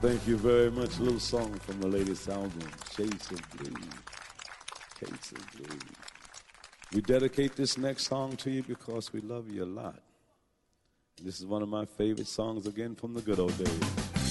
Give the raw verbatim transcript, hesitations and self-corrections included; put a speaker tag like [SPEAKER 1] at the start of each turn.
[SPEAKER 1] Thank you very much. A little song from the latest album, Shades of Blue. Shades of Blue. We dedicate this next song to you because we love you a lot. This is one of my favorite songs, again, from the good old days.